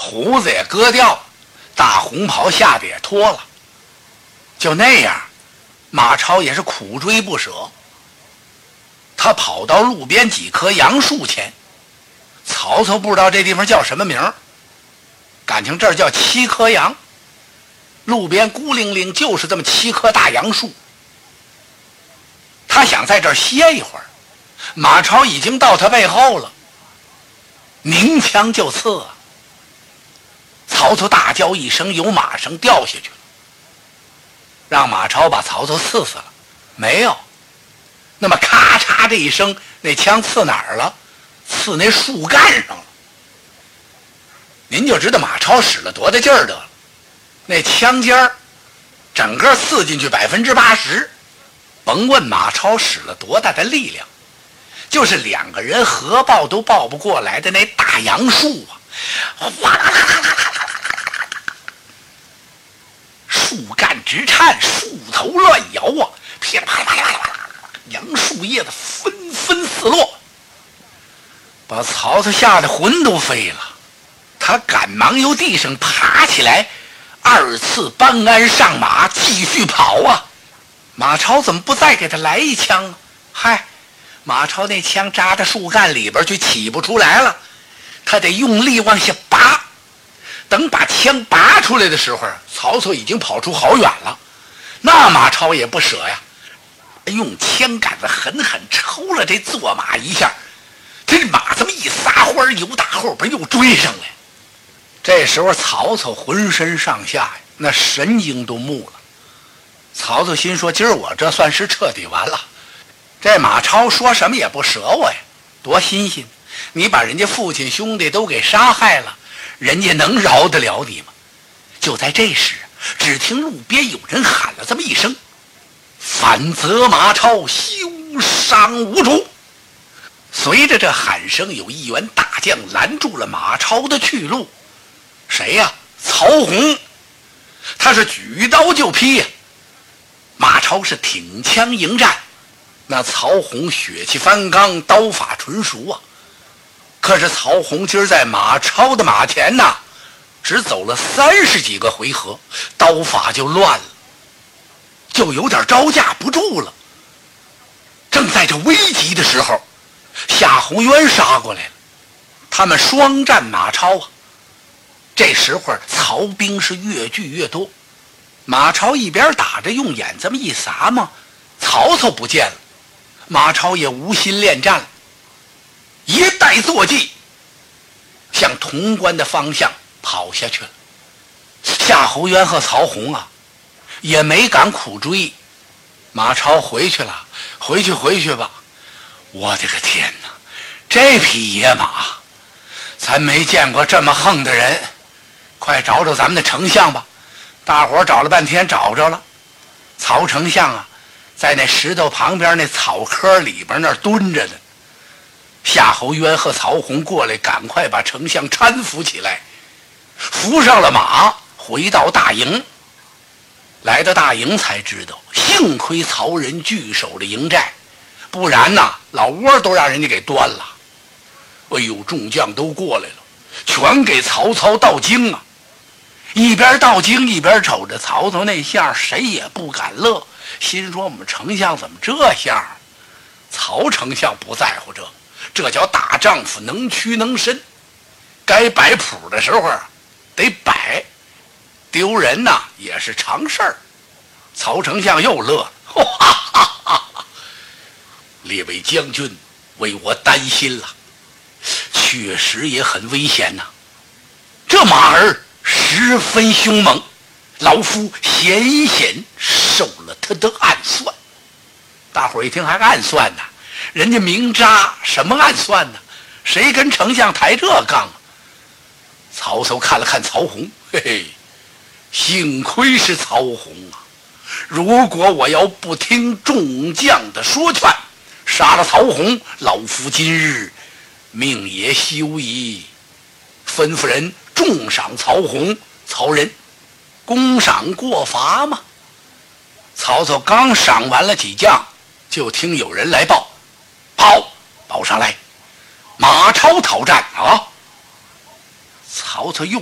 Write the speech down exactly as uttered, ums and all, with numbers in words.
胡子也割掉了，大红袍下的也脱了。就那样，马超也是苦追不舍。他跑到路边几棵杨树前，曹操不知道这地方叫什么名儿，感情这儿叫七棵杨。路边孤零零就是这么七棵大杨树，他想在这儿歇一会儿，马超已经到他背后了，鸣枪就刺啊！曹操大叫一声，由马绳掉下去了，让马超把曹操刺死了？没有。那么咔嚓这一声，那枪刺哪儿了？刺那树干上了。您就知道马超使了多大劲儿得了。那枪尖儿整个刺进去百分之八十，甭问马超使了多大的力量，就是两个人合抱都抱不过来的那大杨树啊，哗啦啦啦啦啦，树干直颤，树头乱摇啊，噼里啪啦啪啦啪啦，杨树叶子纷纷四落，把曹操吓得魂都飞了。他赶忙由地上爬起来，二次搬鞍上马，继续跑啊！马超怎么不再给他来一枪啊？嗨，马超那枪扎到树干里边去，起不出来了，他得用力往下拔。等把枪拔出来的时候，曹操已经跑出好远了。那马超也不舍呀，用枪杆子狠狠抽了这坐马一下，这马这么一撒欢儿，由打后边又追上来。这时候曹操浑身上下那神经都木了。曹操心说，今儿我这算是彻底完了。这马超说什么也不舍我呀，多新鲜！你把人家父亲兄弟都给杀害了，人家能饶得了你吗？就在这时，只听路边有人喊了这么一声：反责马超，休伤无主。随着这喊声，有一员大将拦住了马超的去路。谁呀？曹洪。他是举刀就劈呀，马超是挺枪迎战。那曹洪血气方刚，刀法纯熟啊。可是曹洪今儿在马超的马前呐，只走了三十几个回合，刀法就乱了，就有点招架不住了。正在这危急的时候，夏侯渊杀过来了，他们双战马超啊。这时候曹兵是越聚越多，马超一边打着，用眼这么一撒嘛，曹操不见了，马超也无心恋战了，一带坐骑向潼关的方向跑下去了。夏侯渊和曹洪啊也没敢苦追，马超回去了，回去回去吧。我的个天哪，这匹野马咱没见过这么横的人，快找找咱们的丞相吧。大伙儿找了半天找着了，曹丞相啊在那石头旁边那草坑里边那儿蹲着呢。夏侯渊和曹洪过来，赶快把丞相搀扶起来，扶上了马，回到大营。来到大营才知道，幸亏曹仁据守了营寨，不然呐老窝都让人家给端了。哎呦，众将都过来了，全给曹操道惊啊！一边道惊一边瞅着曹操那相，谁也不敢乐，心说我们丞相怎么这样？曹丞相不在乎这，这叫大丈夫能屈能伸，该摆谱的时候得摆，丢人呐也是常事儿。曹丞相又乐了，哈哈哈哈！列位将军为我担心了，确实也很危险呐。这马儿十分凶猛，老夫险险受了他的暗算。大伙儿一听还暗算呢，人家明扎，什么暗算呢？谁跟丞相抬这杠啊？曹操看了看曹洪，嘿嘿，幸亏是曹洪啊！如果我要不听众将的说劝，杀了曹洪，老夫今日命也休矣。吩咐人重赏曹洪、曹仁，公赏过罚嘛。曹操刚赏完了几将，就听有人来报，报报上来，马超讨战啊！曹操用